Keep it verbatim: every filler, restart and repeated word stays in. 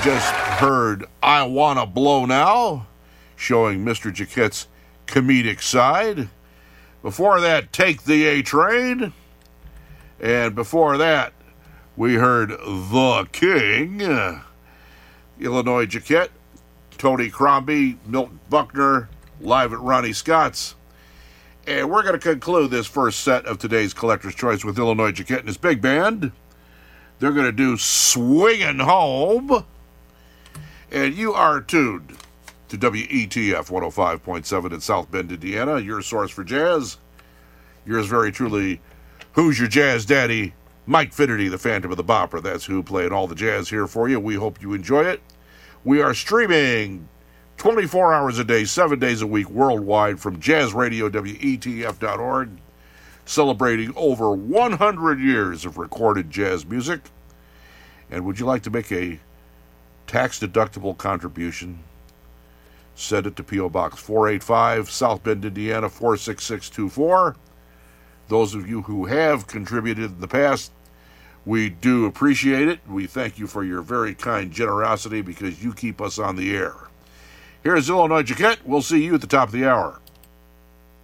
just heard I Wanna Blow Now, showing Mister Jaquette's comedic side. Before that, Take the A-Train. And before that, we heard The King, uh, Illinois Jaquette, Tony Crombie, Milton Buckner, live at Ronnie Scott's. And we're going to conclude this first set of today's Collector's Choice with Illinois Jaquette and his big band. They're going to do Swingin' Home. And you are tuned to W E T F one oh five point seven in South Bend, Indiana, your source for jazz. Yours very truly, who's your jazz daddy? Mike Finnerty, the Phantom of the Bopper. That's who playing all the jazz here for you. We hope you enjoy it. We are streaming twenty-four hours a day, seven days a week, worldwide from Jazz Radio W E T F dot org, celebrating over one hundred years of recorded jazz music. And would you like to make a tax-deductible contribution? Send it to P O. Box four eighty-five, South Bend, Indiana, four six six two four. Those of you who have contributed in the past, we do appreciate it. We thank you for your very kind generosity because you keep us on the air. Here's Illinois Jaquette. We'll see you at the top of the hour.